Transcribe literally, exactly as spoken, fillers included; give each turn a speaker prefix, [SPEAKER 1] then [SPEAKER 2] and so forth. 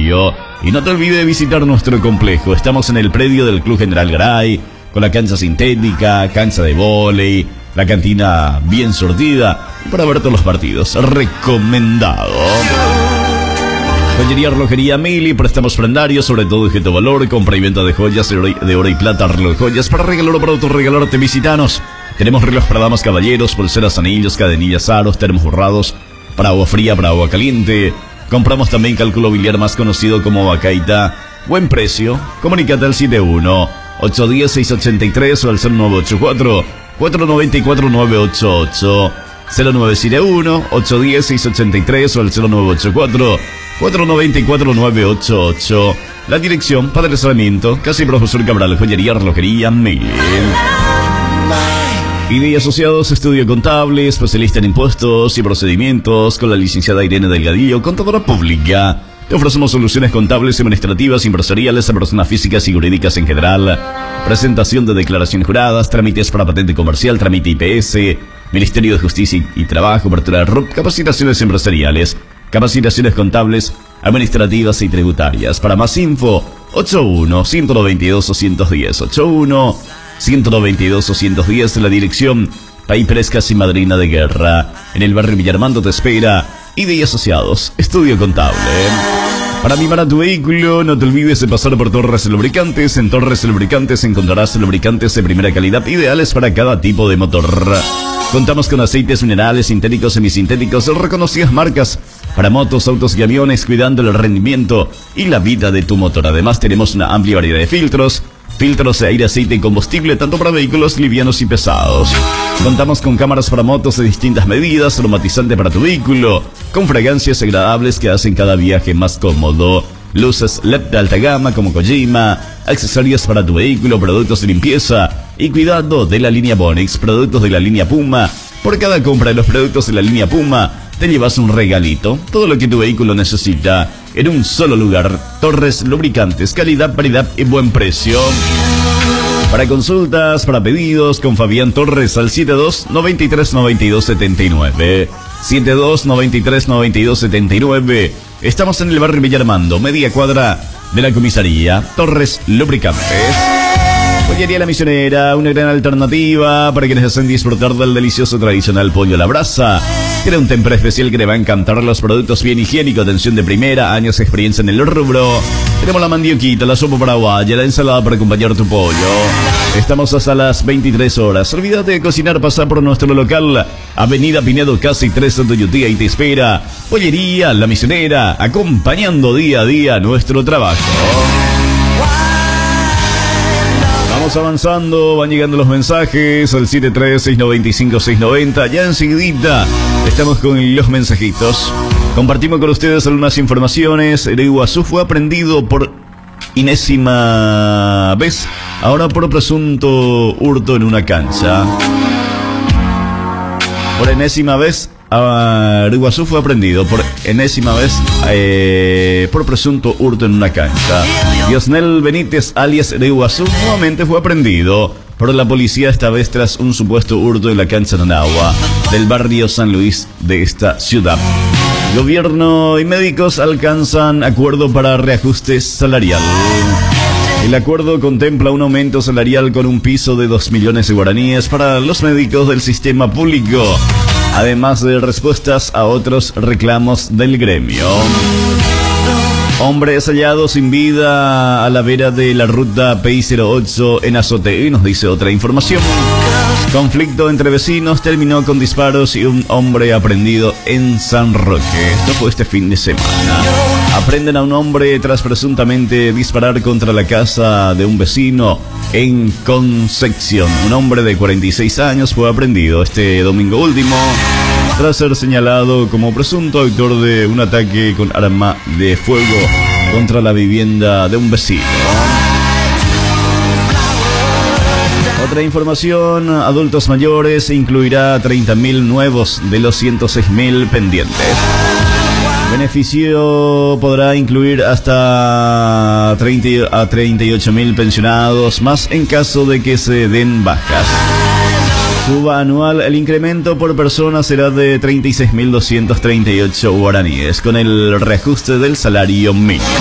[SPEAKER 1] Gadío. Y no te olvides de visitar nuestro complejo. Estamos en el predio del Club General Garay, con la cancha sintética, cancha de vóley, la cantina bien surtida, para ver todos los partidos. Recomendado. Joyería, relojería Mili, préstamos prendarios, sobre todo objeto valor, compra y venta de joyas de oro y plata, reloj de joyas para regalar o para autorregalarte. Visitanos. Tenemos reloj para damas, caballeros, pulseras, anillos, cadenillas, aros, termos borrados, para agua fría, para agua caliente. Compramos también cálculo biliar, más conocido como Bacaita. Buen precio. Comunícate al siete uno, ocho uno cero, seis ocho tres o al cero nueve ocho cuatro, cuatro nueve cuatro, nueve ocho ocho. cero nueve siete uno, ocho uno cero, seis ocho tres o al cero nueve ocho cuatro, cuatro nueve cuatro, nueve ocho ocho. La dirección, Padre Sarmiento, casi Profesor Cabral, joyería, relojería Mili. I D y Asociados, estudio contable, especialista en impuestos y procedimientos, con la licenciada Irene Delgadillo, contadora pública. Te ofrecemos soluciones contables y administrativas empresariales a personas físicas y jurídicas en general. Presentación de declaraciones juradas, trámites para patente comercial, trámite I P S, Ministerio de Justicia y Trabajo, apertura de R U P, capacitaciones empresariales, capacitaciones contables, administrativas y tributarias. Para más info, ocho uno, ciento noventa y dos, doscientos diez, ocho uno, ciento noventa y dos, doscientos diez, la dirección Paipres, casi Madrina de Guerra. En el barrio Villarmando te espera I D y Asociados, estudio contable. Para mimar a tu vehículo, no te olvides de pasar por Torres Lubricantes. En Torres Lubricantes encontrarás lubricantes de primera calidad, ideales para cada tipo de motor. Contamos con aceites minerales, sintéticos, semisintéticos, reconocidas marcas para motos, autos y camiones, cuidando el rendimiento y la vida de tu motor. Además, tenemos una amplia variedad de filtros, filtros de aire, aceite y combustible, tanto para vehículos livianos y pesados. Contamos con cámaras para motos de distintas medidas, aromatizante para tu vehículo, con fragancias agradables que hacen cada viaje más cómodo. Luces L E D de alta gama como Kojima, accesorios para tu vehículo, productos de limpieza y cuidado de la línea Bonix, productos de la línea Puma. Por cada compra de los productos de la línea Puma, te llevas un regalito. Todo lo que tu vehículo necesita en un solo lugar. Torres Lubricantes, calidad, variedad y buen precio. Para consultas, para pedidos, con Fabián Torres al siete dos, noventa y tres, noventa y dos, setenta y nueve. siete dos, noventa y tres, noventa y dos, setenta y nueve. Estamos en el barrio Villarmando, media cuadra de la comisaría. Torres Lubricantes. Joyería La Misionera, una gran alternativa para quienes desean disfrutar del delicioso tradicional pollo a la brasa. Tiene un temper especial que le va a encantar, los productos bien higiénicos, atención de primera, años de experiencia en el rubro. Tenemos la mandioquita, la sopa paraguaya, la ensalada para acompañar tu pollo. Estamos hasta las veintitrés horas. Olvídate de cocinar, pasar por nuestro local, Avenida Pinedo, casi tres de Tuyutía, y te espera Joyería La Misionera, acompañando día a día nuestro trabajo. Vamos avanzando, van llegando los mensajes al siete tres, seis nueve cinco, seis nueve cero. Ya enseguidita estamos con los mensajitos. Compartimos con ustedes algunas informaciones. El Iguazú fue aprendido por enésima vez, ahora por presunto hurto en una cancha. Por enésima vez, uh, Iguazú fue aprendido por enésima vez eh, por presunto hurto en una cancha. Diosnel Benítez, alias Iguazú, nuevamente fue aprendido por la policía, esta vez tras un supuesto hurto en la cancha Nanagua del barrio San Luis de esta ciudad. Gobierno y médicos alcanzan acuerdo para reajuste salarial. El acuerdo contempla un aumento salarial con un piso de dos millones de guaraníes para los médicos del sistema público, además de respuestas a otros reclamos del gremio. Hombre es hallado sin vida a la vera de la ruta P I cero ocho en Azote, nos dice otra información. Conflicto entre vecinos terminó con disparos y un hombre aprendido en San Roque. Esto fue este fin de semana. Aprenden a un hombre tras presuntamente disparar contra la casa de un vecino en Concepción. Un hombre de cuarenta y seis años fue aprendido este domingo último tras ser señalado como presunto autor de un ataque con arma de fuego contra la vivienda de un vecino. Otra información, adultos mayores incluirá treinta mil nuevos de los ciento seis mil pendientes. Beneficio podrá incluir hasta treinta a treinta y ocho mil pensionados más en caso de que se den bajas. Suba anual, el incremento por persona será de treinta y seis mil doscientos treinta y ocho guaraníes con el reajuste del salario mínimo.